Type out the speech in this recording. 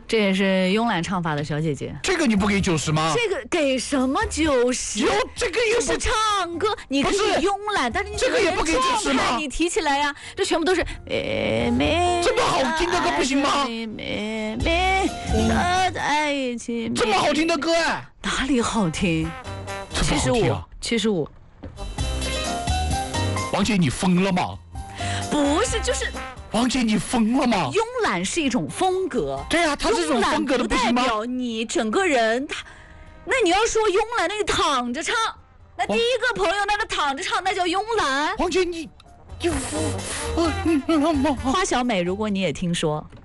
这也是慵懒唱法的小姐姐。 这个你不给90吗？ 这个给什么90？ 有这个也不是唱歌，你可以慵懒，但是你这个也不给90吗？ 你提起来呀，这全部都是这么好听的歌不行吗？ 在一起， 这么好听的歌哎， 哪里好听？75。 王姐，你疯了吗？ 不是，就是。 王姐，你疯了吗？ 慵懒是一种风格。 对啊，它是这种风格的， 不代表你整个人。那你要说慵懒，那个躺着唱，那第一个朋友那个躺着唱，那叫慵懒。 王姐，你花小美，如果你也听说，